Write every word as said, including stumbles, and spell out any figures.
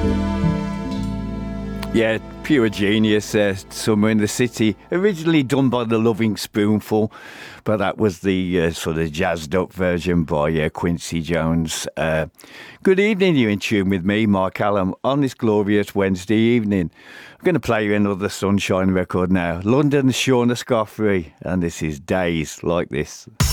Yeah, pure genius, uh, Summer in the City. Originally done by the Loving Spoonful, but that was the uh, sort of jazzed up version by uh, Quincy Jones. Uh, good evening, you're in tune with me, Mark Allen, on this glorious Wednesday evening. I'm going to play you another Sunshine record now. London's Shauna Scoffrey, and this is Days Like This.